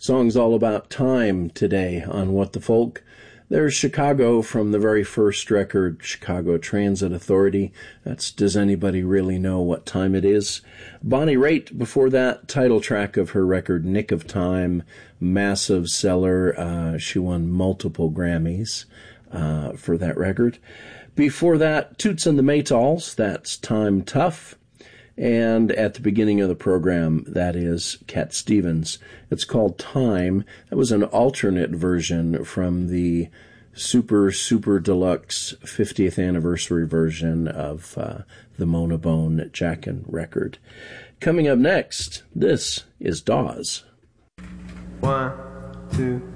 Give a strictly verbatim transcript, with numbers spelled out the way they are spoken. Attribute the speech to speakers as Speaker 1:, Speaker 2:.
Speaker 1: Song's all about time today on What the Folk. There's Chicago from the very first record, Chicago Transit Authority. That's Does Anybody Really Know What Time It Is? Bonnie Raitt, before that, title track of her record, Nick of Time, massive seller. Uh, she won multiple Grammys uh, for that record. Before that, Toots and the Maytals, that's Time Tough. And at the beginning of the program, that is Cat Stevens. It's called Time. That was an alternate version from the super, super deluxe fiftieth anniversary version of uh, the Mona Bone Jackin record. Coming up next, this is Dawes.
Speaker 2: One, two,